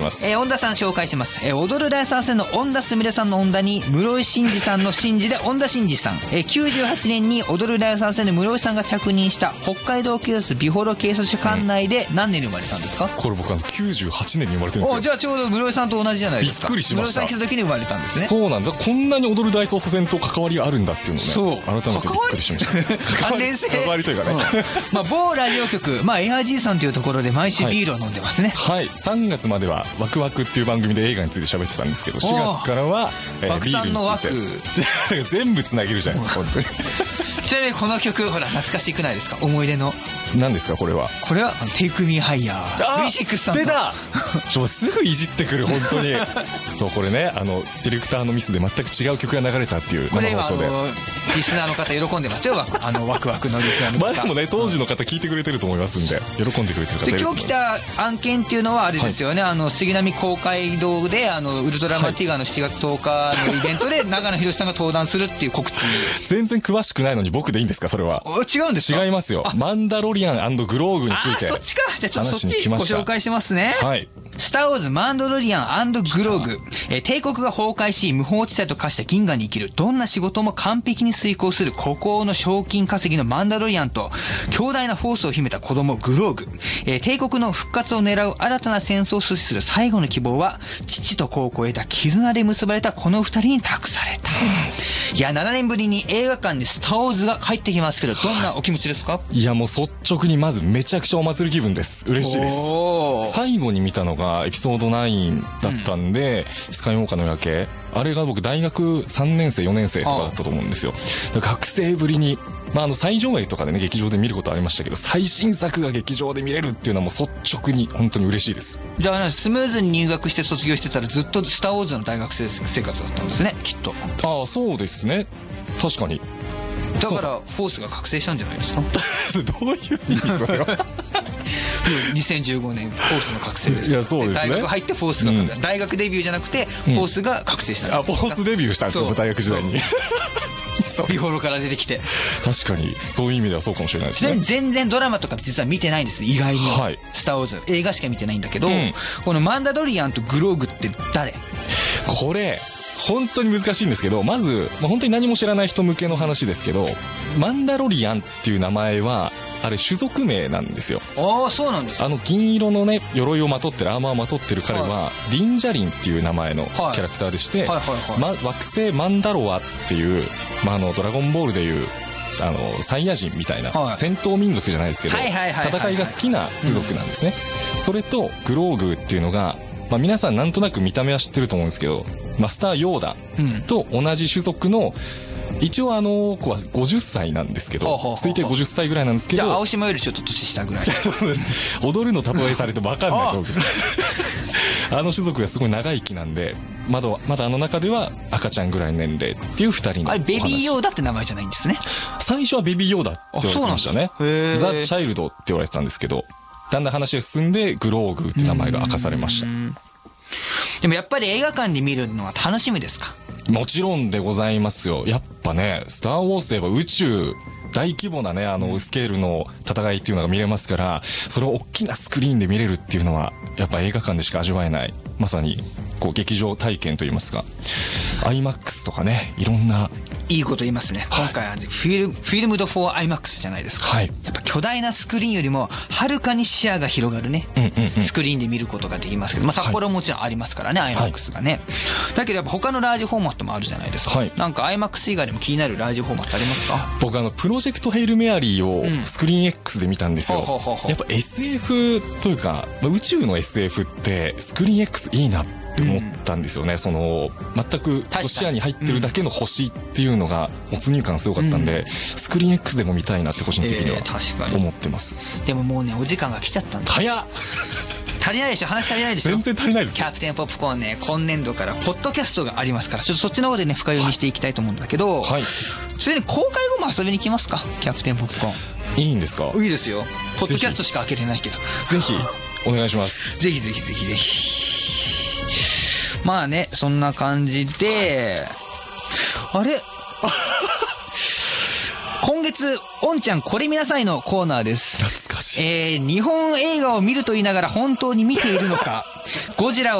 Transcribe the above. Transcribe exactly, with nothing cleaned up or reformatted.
ます。 えー、恩田さん紹介します。えー、踊る大作戦の恩田すみれさんの恩田に室井慎二さんの慎二で恩田慎二さん。えー、きゅうじゅうはちねんに踊る大作戦で室井さんが着任した北海道警察美幌警察署管内で何年に生まれたんですか？ これ僕はきゅうじゅうはちねんに生まれてるんですよ。 お、じゃあちょうど室井さんと同じじゃないですか。 びっくりしました。 室井さん来た時に生まれたんですね。 そうなんだ。こんなに踊る大捜査線と関わりがあるんだっていうのをね、 そう改めてびっくりしました関連性関わりというかね、 うん、まあ某ラジオ局、まあ、エアジーさんというところで毎週ビールを飲んでますね。 はい、はい、さんがつまではワクワクっていう番組で映画について喋ってたんですけど、しがつからは、えー、ビールについて全部つなげるじゃないですか本当にちなみにこの曲ほら懐かしくないですか？思い出の。 何ですかこれは？ これはテイクミーハイヤー ブイシックス さんの。 出たちょすぐいじってくる本当にそうこれね、あのディレクターのミスで全く違う曲が流れたっていう生放送で、 これ今あのリスナーの方喜んでますよあのワクワクのリスナーの方。 まあでもね当時の方聞いてくれてると思いますんで喜んでくれてる方いると思います。 で今日来た案件っていうのはあれですよね、はい、あの杉並公会堂であのウルトラマティガーのしちがつとおかのイベントで長野博さんが登壇するっていう告知全然詳しくないのに僕でいいんですかそれは？ 違うんですか？ 違いますよ。マンダロリアン&グローグについて。 あ、そっちか。じゃあちょっとそっちご紹介しますね。 はい。 スターウォーズマンダロリアン&グローグ、えー、帝国が崩壊し無法地帯と化した銀河に生きるどんな仕事も完璧に遂行する孤高の賞金稼ぎのマンダロリアンと強大なフォースを秘めた子供グローグ、えー、帝国の復活を狙う新たな戦争を阻止する最後の希望は父と子を超えた絆で結ばれたこの二人に託された。いやななねんぶりに映画館にスターウォーズが帰ってきますけどどんなお気持ちですか？ いやもう率直にまずめちゃくちゃお祭り気分です。嬉しいです。最後に見たのがエピソードナインだったんで、うん、スカイウォーカーの夜明け、あれが僕大学さんねん生よねん生とかだったと思うんですよ。学生ぶりに、まあ、あの最上映とかでね劇場で見ることありましたけど最新作が劇場で見れるっていうのはもう率直に本当に嬉しいです。 じゃあスムーズに入学して卒業してたらずっとスターウォーズの大学生生活だったんですねきっと。 ああそうですね、確かに。 だからフォースが覚醒したんじゃないですかどういう意味それはにせんじゅうごねんフォースの覚醒です。 いやそうですね。 大学入ってフォースが、うん、大学デビューじゃなくてフォースが覚醒した、 うん、あフォースデビューしたんですよ大学時代にビフォロから出てきて。 確かにそういう意味ではそうかもしれないですね。 全然ドラマとか実は見てないんです意外に、はい、スターウォーズ映画しか見てないんだけど、うん、このマンダロリアンとグローグって誰？ これ本当に難しいんですけど、まず、まあ、本当に何も知らない人向けの話ですけど、マンダロリアンっていう名前はあれ種族名なんですよ。 ああそうなんですか。 あの銀色のね鎧をまとってるアーマーをまとってる彼は、はい、ディンジャリンっていう名前のキャラクターでして、はいはいはいはい、ま、惑星マンダロアっていう、まあ、あのドラゴンボールでいうあのサイヤ人みたいな、はい、戦闘民族じゃないですけど、戦いが好きな部族なんですね、うん、それとグローグっていうのが、まあ、皆さんなんとなく見た目は知ってると思うんですけどマスターヨーダと同じ種族の、一応あの子はごじゅっさいなんですけど、推定ごじゅっさいぐらいなんですけど、 じゃあ青島よりちょっと年下ぐらい踊るの例えされても分かんないです僕あの種族がすごい長生きなんでまだまだあの中では赤ちゃんぐらいの年齢っていうふたりのお話。 あれベビーヨーダって名前じゃないんですね。 最初はベビーヨーダって言われてましたね。ザ・チャイルドって言われてたんですけどだんだん話が進んでグローグって名前が明かされました。 でもやっぱり映画館で見るのは楽しみですか？ もちろんでございますよ。やっぱねスター・ウォーズといえば宇宙大規模なねあのスケールの戦いっていうのが見れますから、それを大きなスクリーンで見れるっていうのはやっぱ映画館でしか味わえないまさにこう劇場体験といいますか アイマックス とかねいろんないいこと言いますね、はい、今回はフィルム、フィルムド フォー アイマックス じゃないですか、はい、やっぱ巨大なスクリーンよりもはるかに視野が広がるね、うんうんうん、スクリーンで見ることができますけど、まあ、札幌ももちろんありますからね、はい、アイマックス がね、だけどやっぱ他のラージフォーマットもあるじゃないですか、はい、なんか アイマックス 以外でも気になるラージフォーマットありますか？ 僕あのプロジェクトヘイルメアリーをスクリーン X で見たんですよ、うん、ほうほうほうやっぱ エスエフ というか、まあ、宇宙の エスエフ ってスクリーン X いいなってって思ったんですよね、うん、その全く視野に入ってるだけの星っていうのが没入感すごかったんで、うん、スクリーン X でも見たいなって個人的には思ってます、えー、 でももうねお時間が来ちゃったんだ。 早っ足りないでしょ、話足りないでしょ。 全然足りないです。 キャプテンポップコーンね今年度からポッドキャストがありますからちょっとそっちの方でね深読みしていきたいと思うんだけど、はい、それで公開後も遊びに来ますかキャプテンポップコーン。 いいんですか？ いいですよ、ポッドキャストしか開けてないけどぜひお願いしますぜひぜひぜひぜひ。まあねそんな感じであれ今月おんちゃんこれ見なさいのコーナーです。 懐かしい。 えー、日本映画を見ると言いながら本当に見ているのかゴジラを